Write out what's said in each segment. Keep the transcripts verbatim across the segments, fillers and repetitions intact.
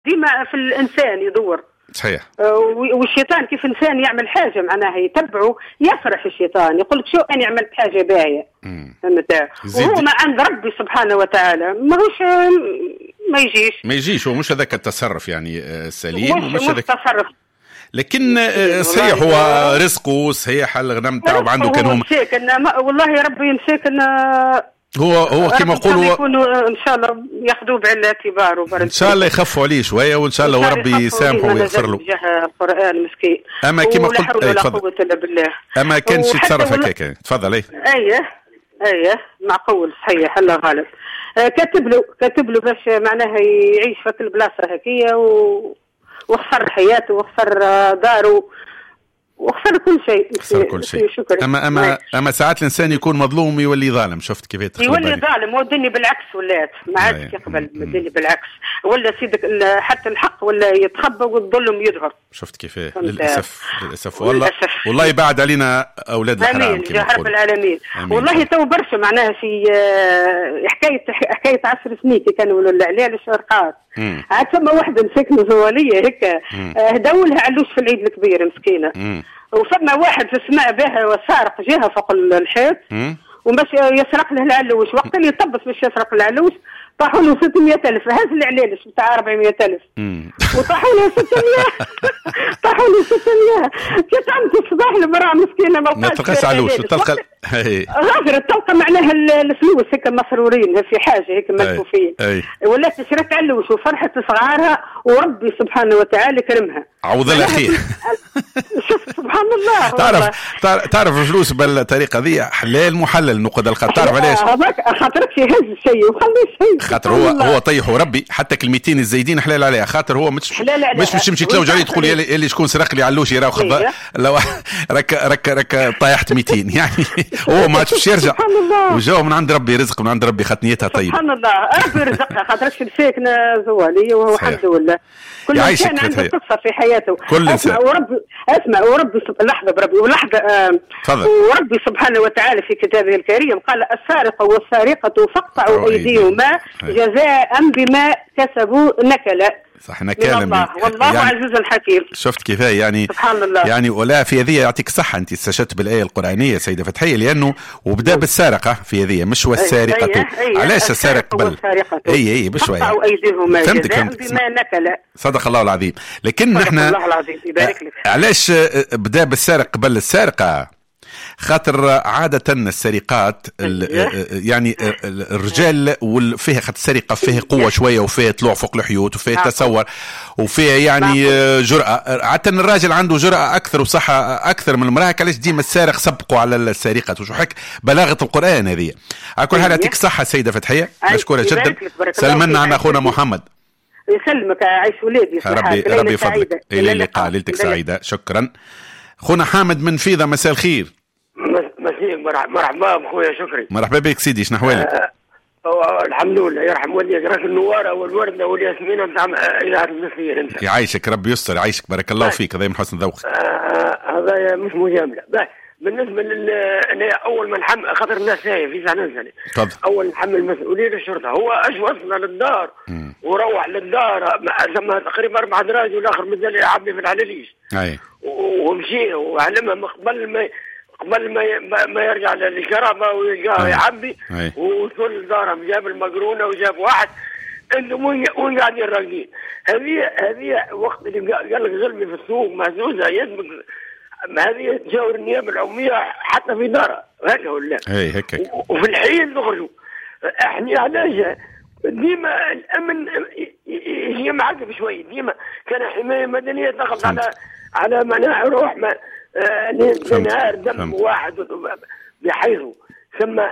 ديما في الانسان يدور. صحيح. والشيطان كيف انسان يعمل حاجه معناها يتبعه يفرح الشيطان يقول لك شو انا عملت حاجه باهيه فهمت. وهو ما عند ربي سبحانه وتعالى ماهوش ما يجيش ما يجيش هو مش هذاك التصرف يعني سليم مش, ومش مش هذاك تصرف. لكن صحيح هو رزقه صحيح الغنم تاعو عنده كان هم والله يا ربي يمسك ان هو هو كما يقولوا يكونوا ان شاء الله ياخذوه بعين الاعتبار ان شاء الله يخفوا عليه شويه وان شاء الله ربي يسامحه ويغفر له القران مسكين. اما كما قلت لا قوه الا بالله اما كانش يتصرف هكاك. تفضل. اي ايه ايه معقول صحيح الله غالب. آه كاتب له كاتب له باش معناها يعيش في البلاصه هكيه و... وخسر حياته وخسر داره وخسر كل شيء. خسر كل شيء. اما اما ماي. اما ساعات الانسان يكون مظلوم يولي ظالم. شفت كيف يولي ظالم والدنيا بالعكس ولات ما عادش يقبل الدنيا بالعكس ولا سيدك حتى الحق ولا يتخبى والظلم يظهر. شفت كيف للاسف للاسف والله للأسف. والله يبعد علينا اولاد الحرام. امين يا رب العالمين. والله تو برشا معناها في حكايه حكايه عشر سنين كي كانوا العلال الشرقات عاد ثم واحده مسكنه زواليه هيك هدولها علوش في العيد الكبير مسكينه مم. وفما واحد في السماء بها وسارق جهه فوق الحيط ومشي يسرق له العلوش وقت اللي يطبس باش يسرق العلوش طاحوا له ستمائة ألف هز العلالش بتاع أربعمائة ألف وطاحوا له ستمائة طاحوا له ستمائة كي تعمل الصباح المرأة مسكينة ما تلقاش علوش تلقى غادر تلقى معناها الفلوس هيك مسرورين في حاجة هيك ملفوفين ولا تشرت علوش وفرحة صغارها وربي سبحانه وتعالى كرمها عوض الأخير. شوف سبحان الله. تعرف تعرف الفلوس بالطريقة ذي حلال محلل نقد القط. تعرف علاش؟ خاطرك يهز الشيء وخلي الشيء. خاطر هو هو طيحوا ربي حتى كلمتين الزايدين حلال عليها خاطر هو مش مش مش تمشي تلوج عليه تقول يلي اللي شكون سرق لي علوشي راه خذ لو رك رك رك طايحت مئتين يعني هو ما تمشي يرجع وجاو من عند ربي رزق من عند ربي خاطر نيتها طيبه. سبحان الله ربي رزقها خاطرش مساكنه زواليه وهو الحمد لله كل انسان عنده قصه في حياته. كل انسان وربي اسمع وربي لحظه بربي ولحظه آه وربي سبحانه وتعالى في كتابه الكريم قال السارق والسارقه فاقطعوا ايديهما جزاء بما كسبوا نكلا. صح نكالا الله والله يعني عزيز الحكيم. شفت كيفاه يعني سبحان الله يعني ولا في هذه يعطيك صحة أنت استشهدت بالآية القرآنية سيدة فتحية لأنه وبدأ بالسارقة في هذه مش والسارقة. أيه أيه علاش السارق قبل أي أي بشوية فهمتك فهمتك بما نكلا. صدق الله العظيم. لكن نحن علاش بدأ بالسارق قبل السارقة خاطر عادة السرقات يعني الرجال فيها خاطر السرقة فيها قوة شوية وفيها طلوع فوق الحيوط وفيها تصور وفيها يعني جرأة. عادة الراجل عنده جرأة أكثر وصحة أكثر من المرأة. علاش ديما السارق سبقوا على السرقة وشو حك بلاغة القرآن هذه. على كل حال يعطيك صحة سيدة فتحية مشكورة جدا. سلمنا عن أخونا محمد. يسلمك عايش ولادي ربي ربي يفضلك. إلى اللقاء ليلتك سعيدة. شكرا. خونا حامد من فيضة مساء الخير. مسيك مرحبا بخويا شكري. مرحبا بك سيدي شنو احوالك؟ آه الحمد لله يرحم والديك راك النواره والورده والياسمين نتاع اذاعه المسير انت. يعيشك ربي يستر يعيشك بارك الله فيك هذا من حسن ذوقك. هذا مش مجامله. بالنسبه لل انا اول ما نحمل خاطر الناس هي في سنه نسالي اول نحمل مسؤوليه الشرطه هو اش وصلنا للدار م. وروح للدار ثم تقريبا اربع دراج والاخر مازال يعبي في العلاليش. اي ومشي وعلمها من قبل ما قبل ما ما يرجع للكرامه ويلقاه يعبي ووصل دارهم جاب المقرونه وجاب واحد انتم وين قاعدين راقدين. هذه هذه وقت اللي قال لك غلبي في السوق مهزوزه يسبق هذه تجاور النيابه العموميه حتى في دارها هكا ولا اي هكا وفي الحين نخرجوا احنا علاش ديما الامن يجي معقب شوي. ديما كان حمايه مدنيه تاخذ على على مناع روح ما نهار دم واحد بحيثه ثم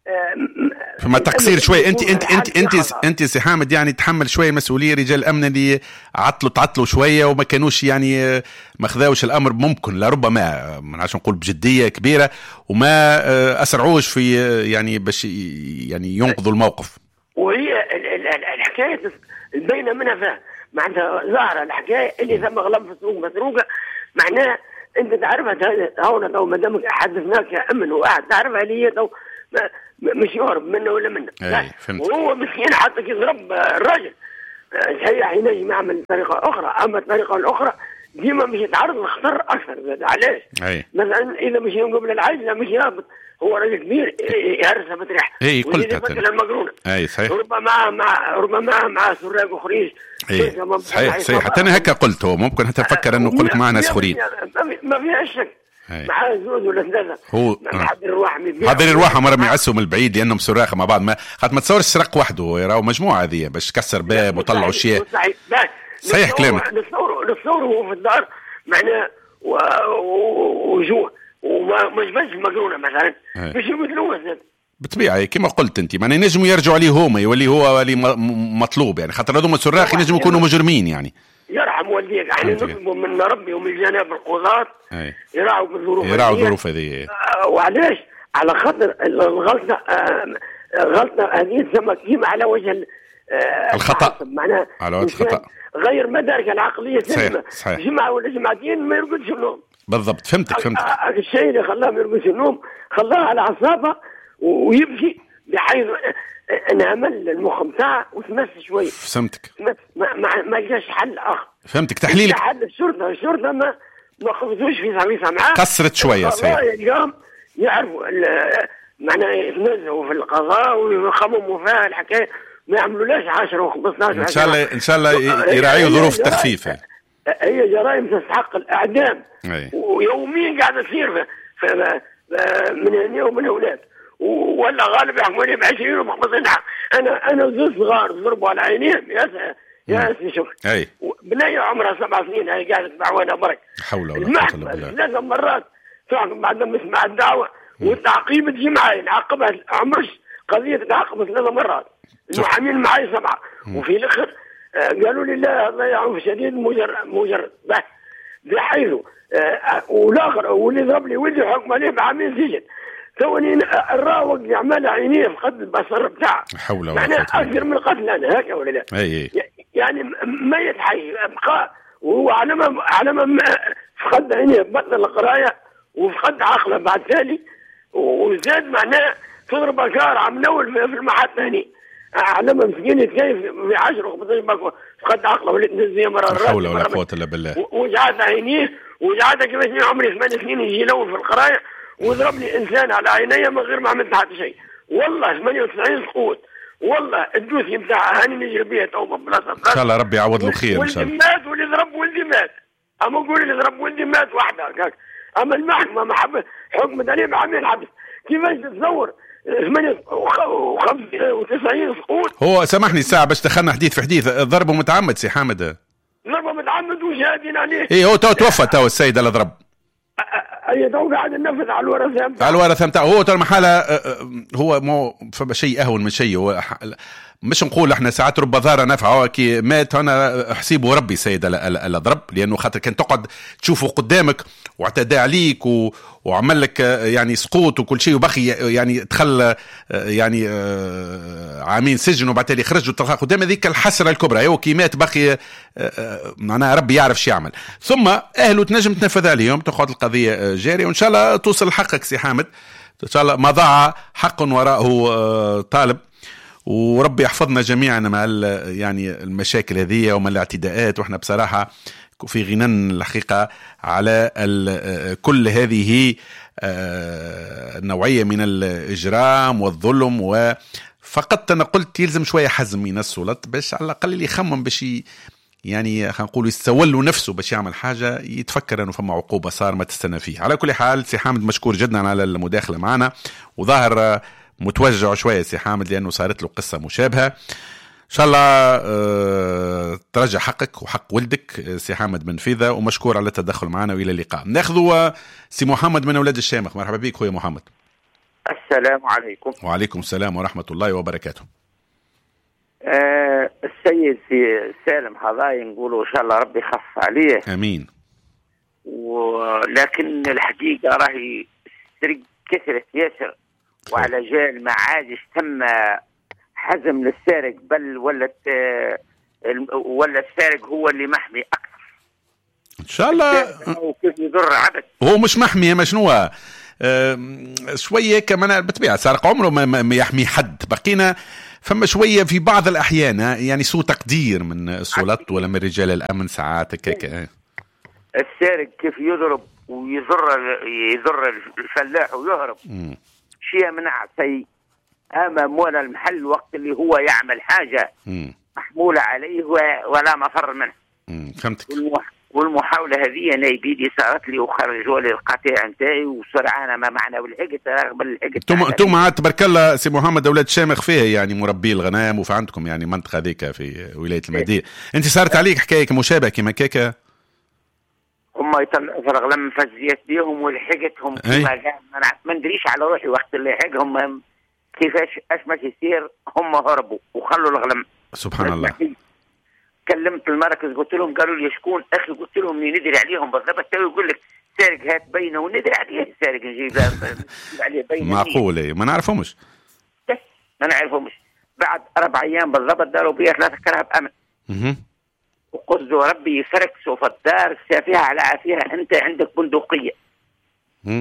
فما تقصير شوي. انت انت انت انت انت سي حامد يعني تحمل شويه مسؤوليه رجال الامن اللي عطلوا تعطلوا شويه وما كانوش يعني ما خذاوش الامر ممكن لربما ما نعرفش نقول بجديه كبيره وما اسرعوش في يعني باش يعني ينقذوا الموقف. وهي الحكايه البينه منها فيها معناتها ظاهره الحكايه اللي ثم غلب في السوق مسروقه معناها انت تعرفها هون تو ما دامك حدثناك يا امن واحد تعرفها اللي هي تو مش يهرب منه ولا منه. وهو مسكين حتى يضرب الراجل صحيح ينجم يعمل طريقه اخرى، اما الطريقه الاخرى ديما مش يتعرض للخطر اكثر. علاش؟ مثلا اذا مش قبل العجله مش يهبط، هو راجل كبير يهرسها بتريح. اي قلت مثلا المقرونه. اي صحيح. ربما مع ربما مع سراج اخرين. صحيح صحيح. حتى انا هكا قلت، هو ممكن حتى افكر انه قلت مع ناس اخرين. ما فيها شك. مع زوج ولا ثلاثه. هو حضر الرواح حضر الرواح مرة يعسوا من البعيد لانهم سراخه مع بعض. ما خاطر ما تصورش سرق وحده، يراو مجموعه هذه باش كسر باب وطلعوا اشياء. صحيح كلامك. نتصور نتصور هو في الدار معناه وجوه وما مش بس المقرونه مثلا باش يقتلوه بالطبيعه كما قلت انت. ما ينجموا يرجعوا عليه هما يولي هو اللي مطلوب يعني، خاطر هذوما سراخ ينجموا يكونوا مجرمين يعني. يرحم والديك احنا نطلبوا من ربي ومن جناب القضاة يراعوا بالظروف يراعوا الظروف هذه. آه وعلاش؟ على خاطر الغلطه آه غلطه هذه تسمى كيما على وجه آه الخطا، معناها على وجه الخطا غير مدارك العقليه سليمه. جمعه ولا جمعتين ما يرقدش النوم. بالضبط فهمتك فهمتك. الشيء اللي خلاه ما يرقدش النوم خلاه على اعصابه ويمشي بحيث انعمل المخ بتاعه وتمس شويه. فهمتك. ما ما ما جاش حل اخر. فهمتك. تحليلك حل الشرطه الشرطه ما ما خفتوش في سميسه معاه، قصرت شويه صحيح. اليوم يعرفوا معناه يتنزهوا في القضاء ويخمموا فيها الحكايه، ما يعملولاش عشرة وخمسطاشر. ان شاء الله ان شاء الله يراعيوا ظروف التخفيف. هي جرائم تستحق الاعدام. أي. ويوميا قاعده تصير من هنا ومن هناك، ولا غالب يحكموني بعشرين ومحفظين. انا انا زوج صغار ضربوا على عينيهم يا يا سي شوف. اي بنيه عمرها سبع سنين هي قاعده تعوانا برك. حول ولا قوه الا بالله. ثلاث مرات تحكم بعد ما تسمع الدعوه والتعقيب تجي معي نعاقبها عمرش قضيه تعاقب ثلاث مرات. المحامين معي سبعه وفي الاخر قالوا لي لا الله يعوف شديد مجرد مجرد بس بحيث والاخر واللي ضرب لي ولدي حكم عليه بعامين سجن. توني الراوق يعمل عينيه فقد البصر بتاعه. حول ولا قوه اكثر من القتل انا هكا ولا لا؟ اي اي. يعني ميت حي بقى وهو على ما على ما فقد عينيه بطل القرايه وفقد عقله بعد تالي وزاد معناه تضرب كار عم نول في المحطه هني على ما مسكين يتكيف في عشرة وخمسطاشر باكو فقد عقله وليت نزيه مره. لا حول ولا قوه الا بالله. وجعت عينيه وجعت كيفاش عمري ثمان سنين يجي يلون في القرايه وضربني انسان على عيني من غير ما عملت حتى شيء. والله ثمانية وتسعين سقوط والله الدوسي بتاعها هاني نجري بيها توبه بلاصه ان شاء الله ربي يعوض له خير ان شاء الله. ولدي مات واللي ضرب ولدي مات. اما نقول اللي ضرب ولدي مات وحده هكاك. اما المحكمه ما حب حكمت عليه بعامين حبس. كيفاش تتصور ثمانية وتسعين سقوط؟ هو سامحني الساعه باش دخلنا حديث في حديث. ضربه متعمد سي حامد. ضربه متعمد وشاهدين عليه. اي هو تو توفى تو السيد اللي ضرب. اي تو قاعد ننفذ على الورثه نتاعو. على الورثه نتاعو هو ترى محاله. هو مو شيء اهون من شيء. هو مش نقول احنا ساعات رب ضاره نفعه كي مات هنا حسيبه ربي سيد اللي ضرب، لانه خاطر كان تقعد تشوفه قدامك واعتدى عليك و... وعمل لك يعني سقوط وكل شيء وبقي يعني دخل يعني عامين سجن وبعد تالي خرج وتلقى قدام ذيك الحسره الكبرى. هو كي مات بقي معناها ربي يعرف شو يعمل. ثم اهله تنجم تنفذ عليهم تقعد القضيه جاريه وان شاء الله توصل لحقك سي حامد. ان شاء الله ما ضاع حق وراءه طالب، وربي يحفظنا جميعا مع يعني المشاكل هذه ومن الاعتداءات. واحنا بصراحه في غنى الحقيقه على كل هذه النوعيه من الاجرام والظلم. وفقط انا قلت يلزم شويه حزم من السلطات باش على الاقل اللي يخمم باش يعني خلينا نقول يستولوا نفسه باش يعمل حاجه يتفكر انه فما عقوبه صار ما تستنى فيه. على كل حال سي حامد مشكور جدا على المداخله معنا، وظاهر متوجع شويه سي حامد لانه صارت له قصه مشابهه. ان شاء الله أه ترجع حقك وحق ولدك سي حامد بن فيذا، ومشكور على التدخل معنا والى اللقاء. ناخذ سي محمد من اولاد الشامخ. مرحبا بك خويا محمد. السلام عليكم. وعليكم السلام ورحمه الله وبركاته. أه السيد سي سالم حضاي نقولوا ان شاء الله ربي يخف عليه. امين. ولكن الحقيقه راهي السرق كثرت ياسر، وعلى جال ما عادش تم حزم للسارق، بل ولت ولا السارق هو اللي محمي اكثر ان شاء الله. وكيف يضر عبد هو مش محمي ما شنو أه شويه كمان بالطبيعه سارق عمره ما, ما يحمي حد. بقينا فما شويه في بعض الاحيان يعني سوء تقدير من السلطات ولا من رجال الامن ساعات هكاك. السارق كيف يضرب ويضر يضر الفلاح ويهرب شيء منع شيء امام ولا المحل وقت اللي هو يعمل حاجه مم. محموله عليه ولا مفر منه. فهمتك. والمحاوله هذه انا بيدي صارت لي وخرجوا لي القطيع نتاعي وسرعانه ما معنا والحقت رغم الحقت. انتم انتم عاد تبارك الله سي محمد اولاد شامخ فيها يعني مربي الغنم وفي عندكم يعني منطقه هذيك في ولايه المهديه. انت صارت عليك حكايه مشابهه كيما كيكا؟ هم يطلعوا في الغنم فزيت بيهم ولحقتهم كما قال ما ندريش على روحي وقت اللي حقهم كيفاش اش ما يصير. هم هربوا وخلوا الغنم. سبحان الله. كلمت المركز قلت لهم قالوا لي شكون اخي قلت لهم اني ندري عليهم بالضبط. تو يقول لك سارق هات بينه وندري عليه سارق نجيب عليه بينه. معقول ايه ما نعرفهمش ما نعرفهمش. بعد اربع ايام بالضبط داروا بيا ثلاثه كرهب امن اها وقصدوا ربي يفركسوا في الدار سافيها على عافيها. انت عندك بندقيه امم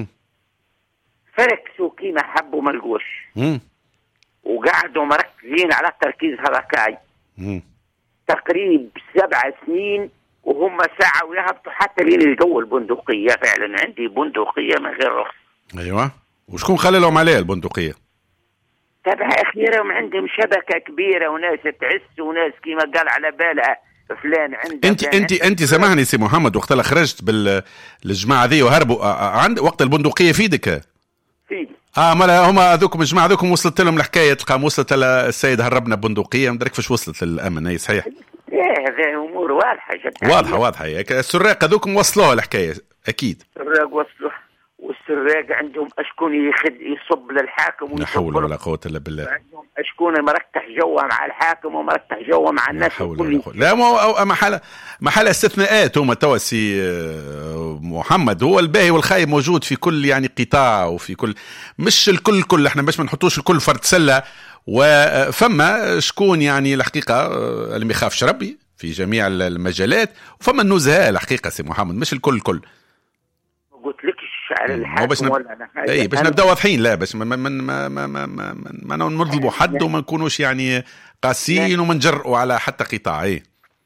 فركسوا كيما حبوا ما لقوش امم وقعدوا مركزين على التركيز هذاكاي امم تقريب سبع سنين وهم ساعة ويهبطوا حتى لين يلقوا البندقية. فعلا عندي بندقية من غير رخص. أيوة. وشكون خلى لهم عليها البندقية؟ تبع أخيرا عندهم شبكة كبيرة وناس تعس وناس كيما قال على بالها فلان عندك. أنت أنت أنت سامحني سي محمد وقت اللي خرجت بالجماعة ذي وهربوا عند وقت البندقية في يدك؟ في اه ما هما هذوكم الجماعة هذوكم وصلت لهم الحكاية تلقى وصلت السيد هربنا بندقية ما درك فاش وصلت للأمن. أي صحيح. ايه هذه امور واضحه جدا واضحه واضحه هيك. السراق هذوكم وصلوها الحكايه اكيد. السراق وصلوا والسراق عندهم اشكون يخد يصب للحاكم لا حول ولا قوه الا بالله. عندهم اشكون مرتح جوه مع الحاكم ومرتح جوه مع الناس. لا حول ولا قوه. لا ما محل محل استثناءات هما توا سي محمد. هو الباهي والخايب موجود في كل يعني قطاع وفي كل مش الكل كل احنا باش ما نحطوش الكل فرد سله. وفما شكون يعني الحقيقة اللي ما يخافش ربي في جميع المجالات وفما النزهاء الحقيقة سي محمد مش الكل الكل. ما قلت لكش على الحاكم نب... ولا أنا حاجة. أي باش نبدأ واضحين لا باش ما ما ما ما ما ما, ما نظلموا حد وما نكونوش يعني قاسيين وما نجرؤوا على حتى قطاع. أي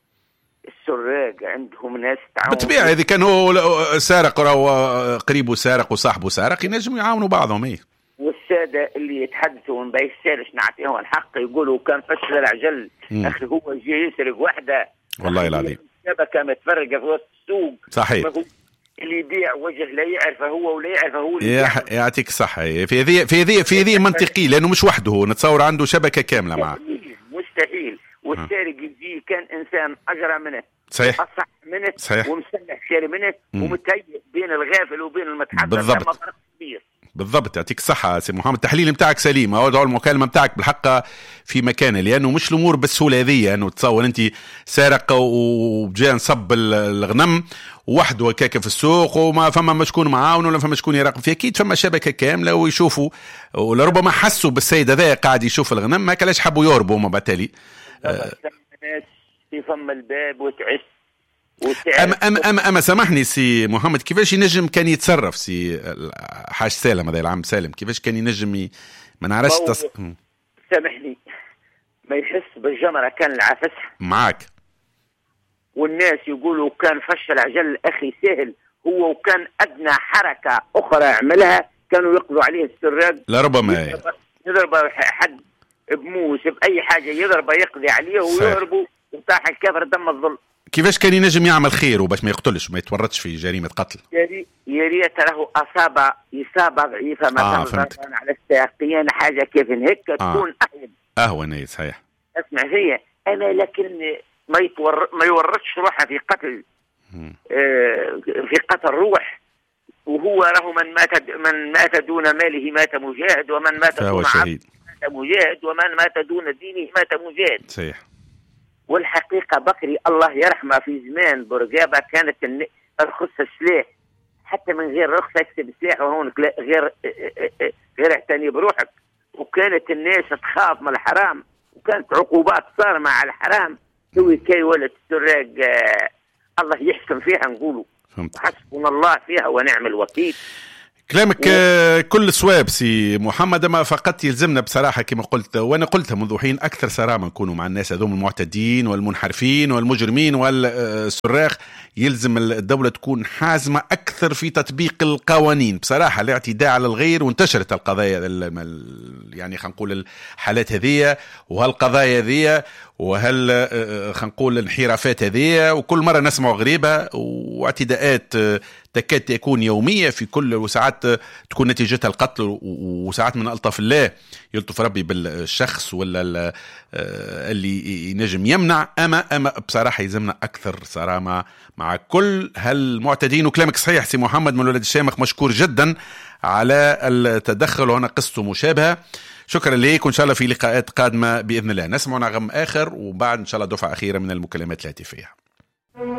السراق عندهم ناس تعاون بالطبيعة. إذا كان هو سارق أو قريبه سارق وصاحبه سارق ينجموا يعاونوا بعضهم. أي والسادة اللي يتحدثوا من باي السالش نعطيهم الحق يقولوا كان فشل العجل. مم. أخي هو جاي يسرق وحدة والله العظيم شبكة متفرقة في وسط السوق. صحيح. اللي يبيع وجه لا يعرفه هو ولا يعرفه هو اللي يعطيك الصحة. في ذي في ذي في ذي منطقي لأنه مش وحده هو نتصور عنده شبكة كاملة معه. مستحيل. والسارق يجي كان إنسان أجرى منه صحيح أصح منه صحيح ومسلح شاري منه ومتهيئ بين الغافل وبين المتحدث. بالضبط بالضبط. يعطيك الصحة سي محمد. التحليل نتاعك سليم. أو المكالمة نتاعك بالحق في مكانه لأنه مش الأمور بالسهولة هذه أنه تصور أنت سارق وجاء نصب الغنم وحده وكاكا في السوق وما فما مشكون معاون ولا فما شكون يراقب فيه. أكيد فما شبكة كاملة ويشوفوا ولربما حسوا بالسيد هذا قاعد يشوف الغنم ما كلاش حبوا يهربوا ما بالتالي. آه في فم الباب وتعس. أما أما أما أما سامحني سي محمد كيفاش ينجم كان يتصرف سي حاج سالم هذا العم سالم كيفاش كان ينجم ي... ما نعرفش تص... سامحني ما يحس بالجمرة كان العفسها معاك. والناس يقولوا كان فشل عجل أخي سهل هو وكان أدنى حركة أخرى عملها كانوا يقضوا عليه السراق. لربما يضرب, يضرب حد بموس بأي حاجة يضرب يقضي عليه ويهربوا وطاح الكافر دم الظل. كيفاش كان ينجم يعمل خير وباش ما يقتلش وما يتورطش في جريمة قتل؟ يا ريت له أصابة إصابة ضعيفة ما آه على الساقين حاجة كيف هيك آه. تكون أهون أهون. أي صحيح. اسمع فيا أنا لكن ما يتور ما يورطش روحه في قتل آه في قتل روح. وهو له من مات من مات دون ماله مات مجاهد ومن مات دون شهيد مات مجاهد ومن مات دون دينه مات مجاهد. صحيح. والحقيقة بكري الله يرحمه في زمان برقابة كانت الرخصة السلاح حتى من غير رخصة يكتب سلاح وهونك غير غير اعتني بروحك. وكانت الناس تخاف من الحرام وكانت عقوبات صار مع الحرام. توي كي ولد السراق آه الله يحكم فيها نقولوا حسبنا الله فيها ونعم الوكيل. كلامك و... كل صواب سي محمد، ما فقط يلزمنا بصراحة كما قلت وأنا قلتها منذ حين أكثر صرامة نكونوا مع الناس هذوم المعتدين والمنحرفين والمجرمين والسراخ. يلزم الدولة تكون حازمة أكثر في تطبيق القوانين بصراحة. الاعتداء على الغير وانتشرت القضايا يعني خلينا نقول الحالات هذه وهالقضايا هذه وهل خلينا نقول الانحرافات هذه، وكل مرة نسمع غريبة واعتداءات تكاد تكون يومية في كل، وساعات تكون نتيجتها القتل، وساعات من ألطف الله يلطف ربي بالشخص ولا اللي ينجم يمنع. أما أما بصراحة يلزمنا أكثر صرامة مع كل هالمعتدين. وكلامك صحيح سي محمد من ولاد الشامخ، مشكور جدا على التدخل، وهنا قصته مشابهة. شكرا لك، وإن شاء الله في لقاءات قادمة بإذن الله. نسمع نغم آخر وبعد إن شاء الله دفعة أخيرة من المكالمات الهاتفية.